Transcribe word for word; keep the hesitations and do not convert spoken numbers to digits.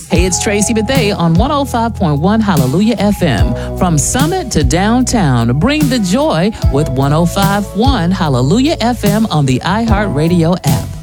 Hey, it's Tracy Bethea on one oh five point one Hallelujah F M. From Summit to downtown, bring the joy with one oh five point one Hallelujah F M on the iHeartRadio app.